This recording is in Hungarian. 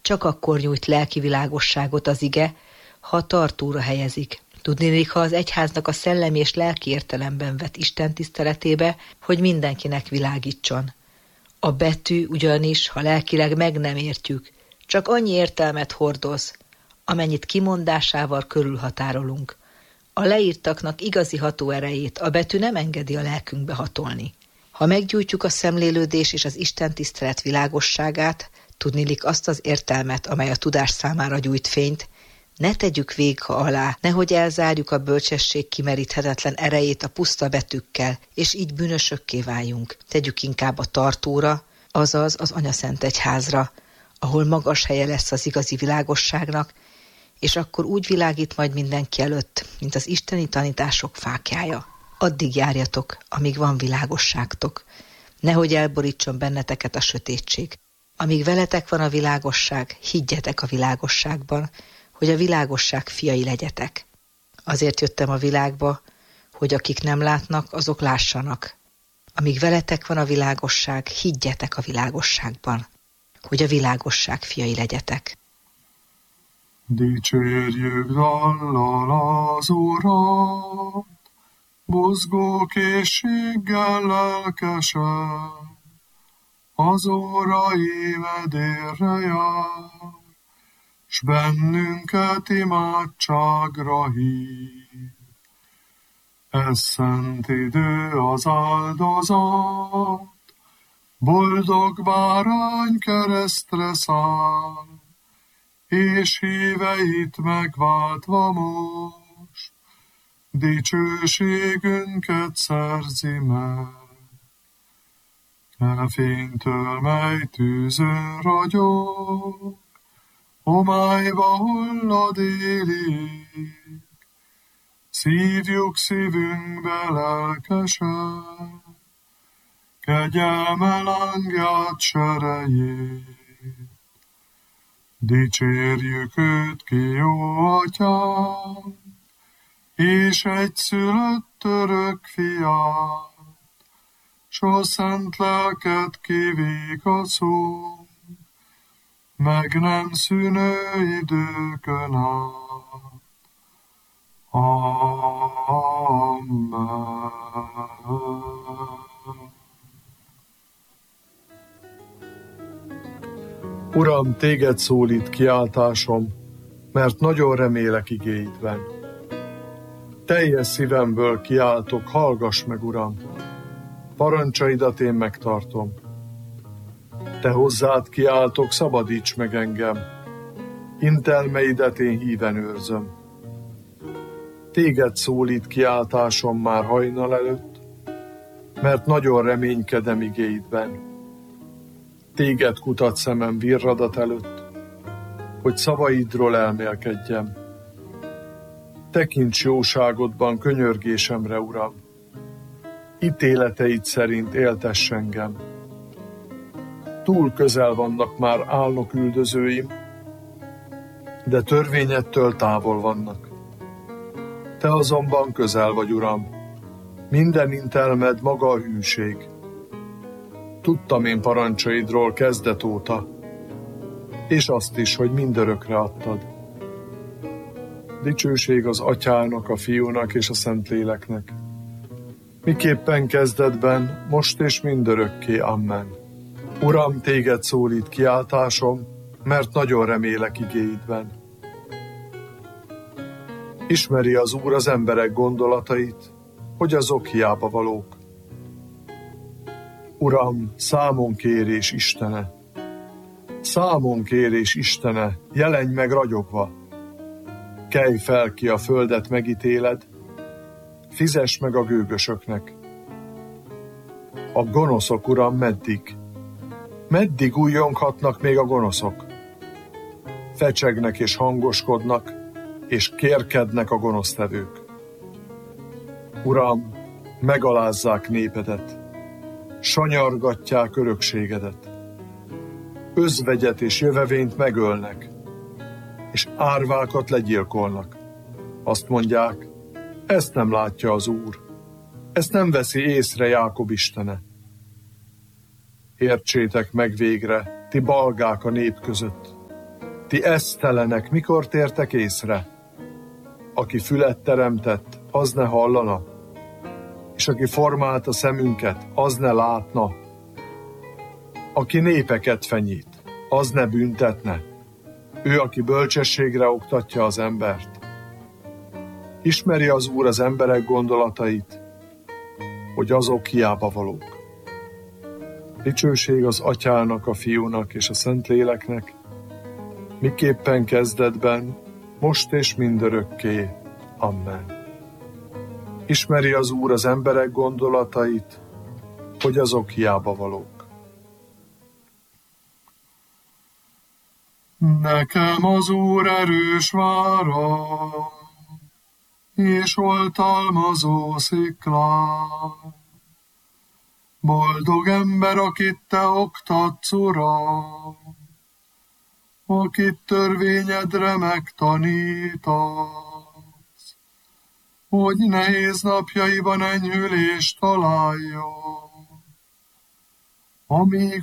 csak akkor nyújt lelki világosságot az ige, ha tartóra helyezik. Tudniillik, ha az egyháznak a szellemi és lelki értelemben vett Isten tiszteletébe, hogy mindenkinek világítson. A betű ugyanis, ha lelkileg meg nem értjük, csak annyi értelmet hordoz, amennyit kimondásával körülhatárolunk. A leírtaknak igazi hatóerejét a betű nem engedi a lelkünkbe hatolni. Ha meggyújtjuk a szemlélődés és az Isten tisztelet világosságát, tudniillik azt az értelmet, amely a tudás számára gyújt fényt, ne tegyük végha alá, nehogy elzárjuk a bölcsesség kimeríthetetlen erejét a puszta betűkkel, és így bűnösökké váljunk. Tegyük inkább a tartóra, azaz az Anyaszent Egyházra, ahol magas helye lesz az igazi világosságnak, és akkor úgy világít majd mindenki előtt, mint az isteni tanítások fáklyája. Addig járjatok, amíg van világosságtok. Nehogy elborítson benneteket a sötétség. Amíg veletek van a világosság, higgyetek a világosságban, hogy a világosság fiai legyetek. Azért jöttem a világba, hogy akik nem látnak, azok lássanak. Amíg veletek van a világosság, higgyetek a világosságban, hogy a világosság fiai legyetek. Dicsérjük dallal az Urat, buzgó készséggel lelkesen, az óra évedérre jár, s bennünket imádságra hív. Ez szent idő az áldozat, boldog bárány keresztre száll, és híveit megváltva most, dicsőségünket szerzi meg. E fénytől, mely tűzön ragyog, homályba hullad élik, szívjuk szívünkbe lelkesen, kegyelme lángját serejét. Dicsérjük őt ki, jó atyát, és egyszülött örök fiát, s a szent lelket kivigaszol, meg nem szűnő időkön át. Amen. Uram, téged szólít kiáltásom, mert nagyon remélek igéidben. Teljes szívemből kiáltok, hallgass meg, Uram! Parancsaidat én megtartom. Te hozzád kiáltok, szabadíts meg engem. Intelmeidet én híven őrzöm. Téged szólít kiáltásom már hajnal előtt, mert nagyon reménykedem igéidben. Téged kutat szemem virradat előtt, hogy szavaidról elmélkedjem. Tekints jóságodban könyörgésemre, Uram, ítéleteid szerint éltess engem. Túl közel vannak már álnok üldözőim, de törvényettől távol vannak. Te azonban közel vagy, Uram, minden intelmed maga a hűség. Tudtam én parancsaidról kezdet óta, és azt is, hogy mindörökre adtad. Dicsőség az Atyának, a Fiúnak és a Szentléleknek, miképpen kezdetben, most és mindörökké. Amen. Uram, téged szólít kiáltásom, mert nagyon remélek igéidben. Ismeri az Úr az emberek gondolatait, hogy azok hiába valók. Uram, számon kérés Istene! Számon kérés Istene, jelenj meg ragyogva! Kelj fel, ki a földet megítéled, fizess meg a gőgösöknek. A gonoszok, Uram, meddig? Meddig újjonghatnak még a gonoszok? Fecsegnek és hangoskodnak, és kérkednek a gonosztevők. Uram, megalázzák népedet, sanyargatják örökségedet. Özvegyet és jövevényt megölnek, és árvákat legyilkolnak. Azt mondják, ezt nem látja az Úr, ezt nem veszi észre Jákob Istene. Értsétek meg végre, ti balgák a nép között, Ti esztelenek, mikor tértek észre? Aki fület teremtett, az ne hallana, és aki formált a szemünket, az ne látna. Aki népeket fenyít, az ne büntetne. Ő, aki bölcsességre oktatja az embert. Ismeri az Úr az emberek gondolatait, hogy azok hiába valók. Dicsőség az Atyának, a Fiúnak és a Szentléleknek, miképpen kezdetben, most és mindörökké. Amen. Ismeri az Úr az emberek gondolatait, hogy azok hiába valók. Nekem az Úr erős vára, és oltalmazó sziklám. Boldog ember, akit te oktatsz, Uram, akit törvényedre megtanítasz, hogy nehéz napjaiban enyhülést találjon. Amíg